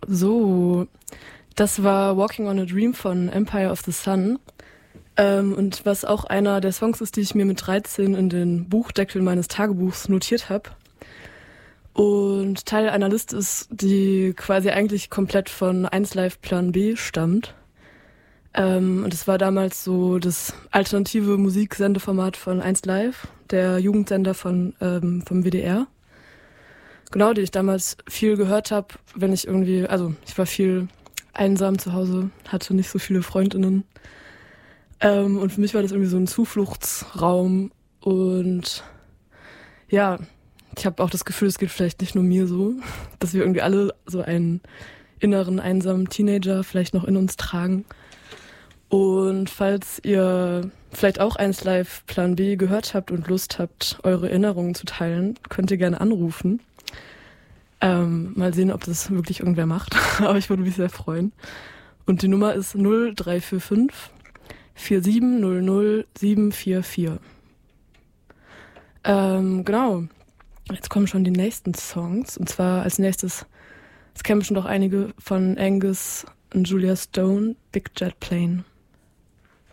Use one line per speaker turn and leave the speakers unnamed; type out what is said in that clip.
So, das war Walking on a Dream von Empire of the Sun. Und was auch einer der Songs ist, die ich mir mit 13 in den Buchdeckel meines Tagebuchs notiert habe. Und Teil einer Liste ist, die quasi eigentlich komplett von 1Live Plan B stammt. Und es war damals so das alternative Musiksendeformat von 1Live, der Jugendsender vom WDR. Genau, die ich damals viel gehört habe, wenn ich irgendwie, also ich war viel einsam zu Hause, hatte nicht so viele Freundinnen. Und für mich war das irgendwie so ein Zufluchtsraum. Und ja, ich habe auch das Gefühl, es geht vielleicht nicht nur mir so, dass wir irgendwie alle so einen inneren, einsamen Teenager vielleicht noch in uns tragen. Und falls ihr vielleicht auch 1Live Plan B gehört habt und Lust habt, eure Erinnerungen zu teilen, könnt ihr gerne anrufen. Mal sehen, ob das wirklich irgendwer macht. Aber ich würde mich sehr freuen. Und die Nummer ist 0345 4700 744. Genau. Jetzt kommen schon die nächsten Songs. Und zwar als nächstes, das kennen bestimmt auch einige von Angus und Julia Stone, Big Jet Plane.